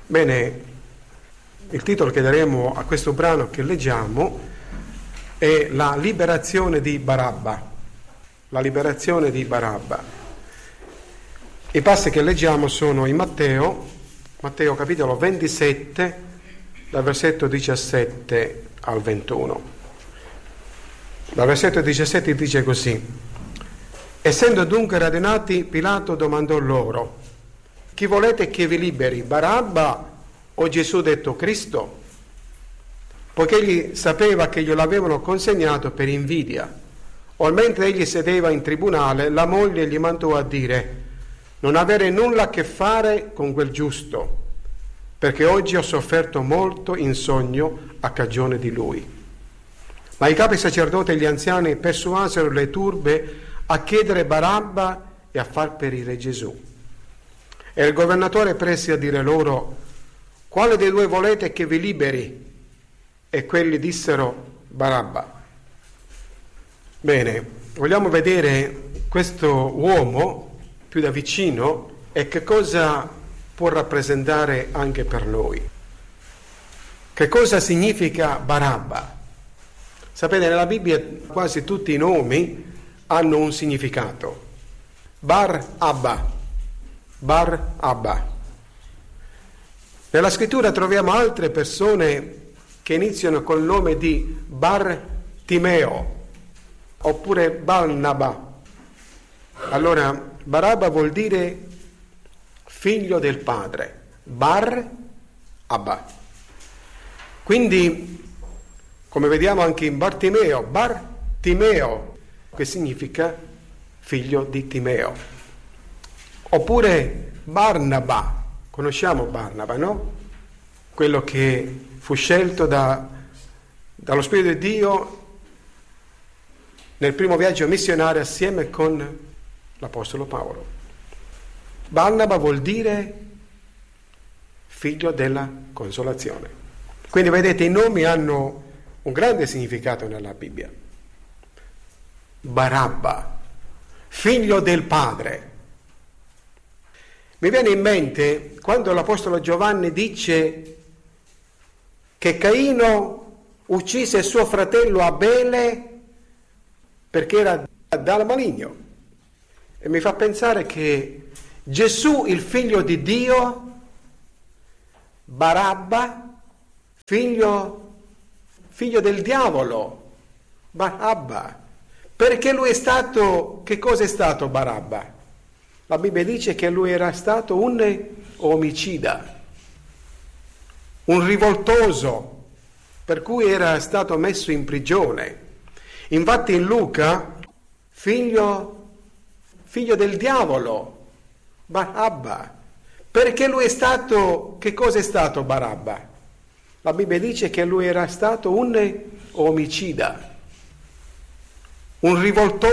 Bene, il titolo che daremo a questo brano che leggiamo è La liberazione di Barabba. La liberazione di Barabba. I passi che leggiamo sono in Matteo capitolo 27, dal versetto 17 al 21. Dal versetto 17 dice così: essendo dunque radunati, Pilato domandò loro: chi volete che vi liberi, Barabba o Gesù detto Cristo? Poiché egli sapeva che glielo avevano consegnato per invidia. O mentre egli sedeva in tribunale, la moglie gli mandò a dire: non avere nulla a che fare con quel giusto, perché oggi ho sofferto molto in sogno a cagione di lui. Ma i capi sacerdoti e gli anziani persuasero le turbe a chiedere Barabba e a far perire Gesù. E il governatore prese a dire loro: quale dei due volete che vi liberi? E quelli dissero: Barabba. Bene, vogliamo vedere questo uomo più da vicino e che cosa può rappresentare anche per noi. Che cosa significa Barabba? Sapete, nella Bibbia quasi tutti i nomi hanno un significato. Barabba. Nella scrittura troviamo altre persone che iniziano col nome di Bartimeo oppure Barnaba. Allora, Barabba vuol dire figlio del padre, Barabba. Quindi, come vediamo anche in Bartimeo, che significa figlio di Timeo. Oppure Barnaba, conosciamo Barnaba, no? Quello che fu scelto dallo Spirito di Dio nel primo viaggio missionario assieme con l'Apostolo Paolo. Barnaba vuol dire figlio della consolazione. Quindi vedete, i nomi hanno un grande significato nella Bibbia. Barabba, figlio del padre. Mi viene in mente quando l'Apostolo Giovanni dice che Caino uccise suo fratello Abele perché era dal maligno. E mi fa pensare che Gesù, il figlio di Dio, Barabba, figlio del diavolo, Barabba. Perché lui è stato, che cosa è stato Barabba? La Bibbia dice che lui era stato un omicida, un rivoltoso, per cui era stato messo in prigione. Infatti in Luca, figlio del diavolo, Barabba. Perché lui è stato, che cosa è stato Barabba? La Bibbia dice che lui era stato un omicida, un rivoltoso.